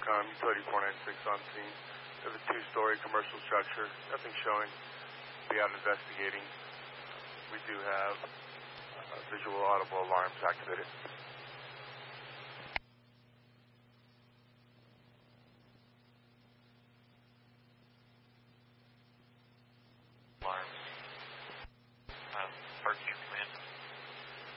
Recon, utility 496 on scene. We have a two-story commercial structure. Nothing showing. Be out investigating. We do have visual audible alarms activated.